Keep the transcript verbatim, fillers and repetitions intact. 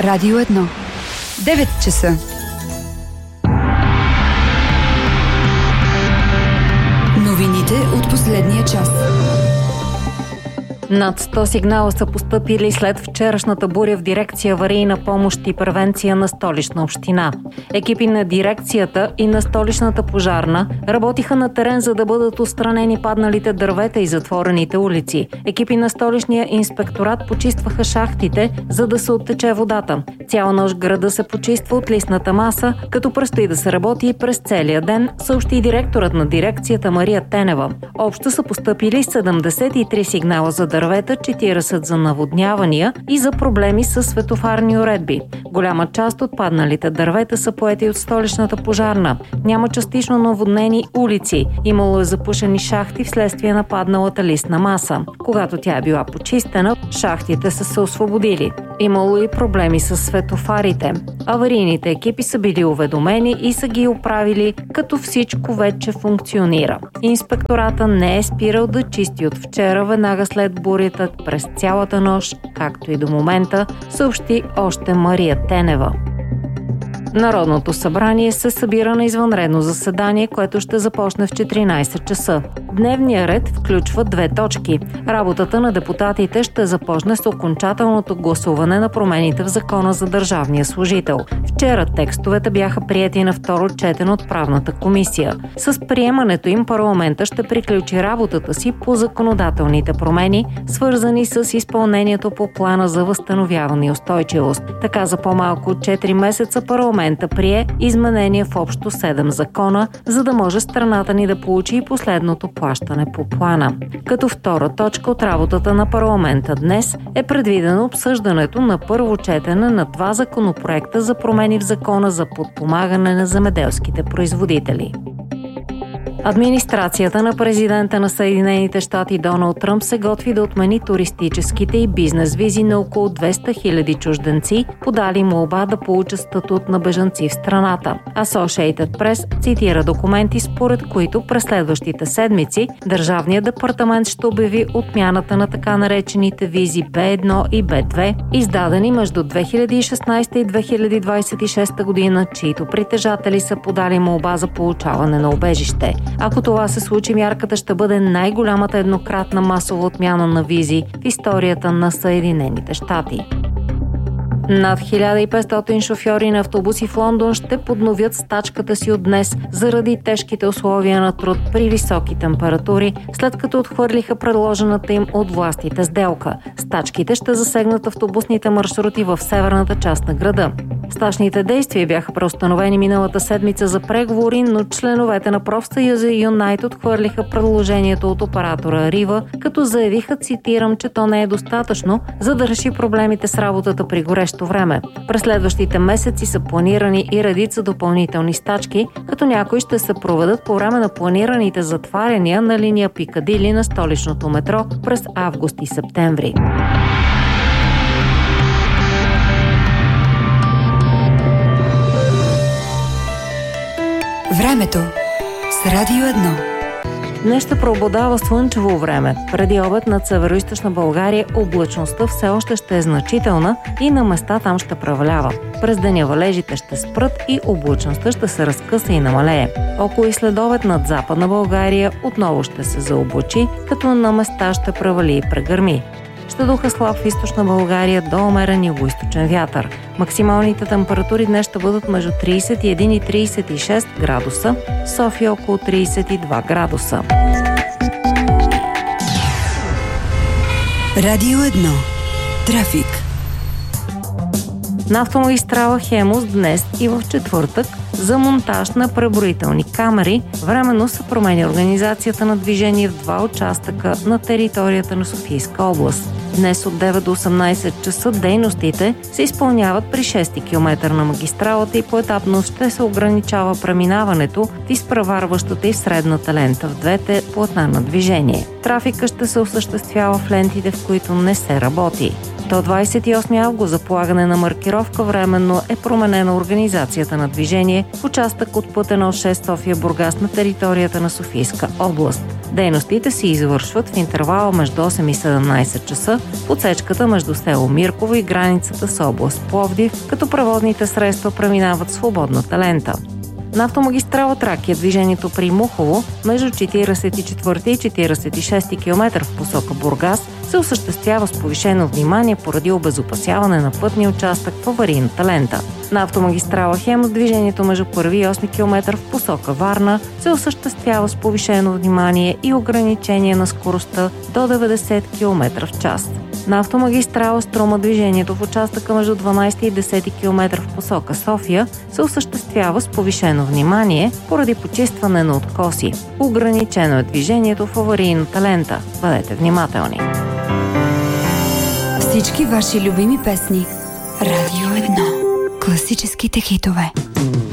Радио едно. девет часа. Новините от последния час. Над сто сигнала са постъпили след вчерашната буря в дирекция аварийна помощ и превенция на Столична община. Екипи на дирекцията и на Столичната пожарна работиха на терен, за да бъдат отстранени падналите дървета и затворените улици. Екипи на Столичния инспекторат почистваха шахтите, за да се оттече водата. Цяла нощ града се почиства от листната маса, като предстои да се работи и през целия ден, съобщи директорът на дирекцията Мария Тенева. Общо са постъпили седемдесет и три сигнала за дървета, четиридесет за наводнявания и за проблеми с светофарни уредби. Голяма част от падналите дървета са поети от Столичната пожарна. Няма частично наводнени улици. Имало е запушени шахти вследствие на падналата листна маса. Когато тя е била почистена, шахтите са се освободили. Имало и проблеми с светофарите. Аварийните екипи са били уведомени и са ги оправили, като всичко вече функционира. Инспектората не е спирал да чисти от вчера, веднага след бурята, през цялата нощ, както и до момента, съобщи още Мария Тенева. Народното събрание се събира на извънредно заседание, което ще започне в четиринадесет часа. Дневният ред включва две точки. Работата на депутатите ще започне с окончателното гласуване на промените в Закона за държавния служител. Вчера текстовете бяха приети на второ четене от правната комисия. С приемането им парламента ще приключи работата си по законодателните промени, свързани с изпълнението по плана за възстановяване и устойчивост. Така за по-малко от четири месеца парламента прие изменения в общо седем закона, за да може страната ни да получи и последното плащане по плана. Като втора точка от работата на парламента днес е предвидено обсъждането на първо четене на два законопроекта за промени в Закона за подпомагане на земеделските производители. Администрацията на президента на Съединените щати Доналд Тръмп се готви да отмени туристическите и бизнес визи на около двеста хиляди чужденци, подали молба да получат статут на бежанци в страната. Associated Press цитира документи, според които през следващите седмици Държавният департамент ще обяви отмяната на така наречените визи Б едно и Б две, издадени между две хиляди и шестнадесета и две хиляди двадесет и шеста година, чието притежатели са подали молба за получаване на убежище. Ако това се случи, мярката ще бъде най-голямата еднократна масова отмяна на визи в историята на Съединените щати. Над хиляда и петстотин шофьори на автобуси в Лондон ще подновят стачката си от днес заради тежките условия на труд при високи температури, след като отхвърлиха предложената им от властите сделка. Стачките ще засегнат автобусните маршрути в северната част на града. Стачните действия бяха преустановени миналата седмица за преговори, но членовете на профсъюза Юнайт отхвърлиха предложението от оператора Рива, като заявиха, цитирам, че то не е достатъчно, за да реши проблемите с работата при горещо време. През следващите месеци са планирани и редица допълнителни стачки, като някои ще се проведат по време на планираните затваряния на линия Пикадили на столичното метро през август и септември. Времето с Радио едно. Днес ще преобладава слънчево време. Преди обед над североизточна България облачността все още ще е значителна и на места там ще превалява. През деня валежите ще спрат и облачността ще се разкъса и намалее. Около и след обед над западна България отново ще се заоблачи, като на места ще превали и прегърми. Ще духа слаб в източна България до умерен югоизточен вятър. Максималните температури днес ще бъдат между тридесет и един и тридесет и шест градуса, София около тридесет и два градуса. Радио едно. Трафик. На автомагистрала Хемус днес и в четвъртък за монтаж на преброителни камери временно се променя организацията на движение в два участъка на територията на Софийска област. Днес от девет до осемнадесет часа дейностите се изпълняват при шести километър на магистралата и поетапно ще се ограничава преминаването в изпреварващата и в средната лента в двете платна на движение. Трафика ще се осъществява в лентите, в които не се работи. До двадесет и осми август за полагане на маркировка временно е променена организацията на движение в участък от път едно шест София-Бургас на територията на Софийска област. Дейностите се извършват в интервала между осем и седемнадесет часа в отсечката между село Мирково и границата с област Пловдив, като превозните средства преминават свободната лента. На автомагистрала Тракия движението при Мухово между четиридесет и четвърти и четиридесет и шести километър в посока Бургас се осъществява с повишено внимание поради обезопасяване на пътния участък в аварийната лента. На автомагистрала Хемус движението между първи и осми километър в посока Варна се осъществява с повишено внимание и ограничение на скоростта до деветдесет километра в час. На автомагистрала Струма движението в участъка между дванадесети и десети километър в посока София се осъществява с повишено внимание поради почистване на откоси. Ограничено е движението в аварийната лента. Бъдете внимателни! Всички ваши любими песни. Радио едно. Класическите хитове.